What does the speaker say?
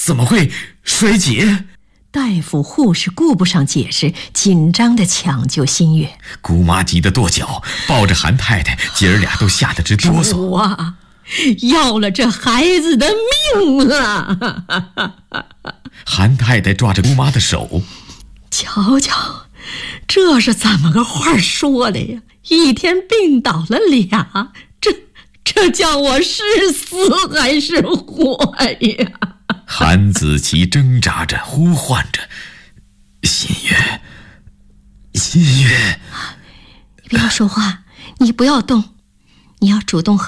怎么会衰竭？ 大夫护士顾不上解释，紧张地抢救新月。 姑妈急得跺脚，抱着韩太太，姐儿俩都吓得直哆嗦。 主啊，要了这孩子的命啊！ 韩太太抓着姑妈的手， 瞧瞧，这是怎么个话说的呀？一天病倒了俩，这叫我是死还是活呀？ 韩子琪挣扎着呼唤着：“新月，新月！” 你不要说话，你不要动，你要主动和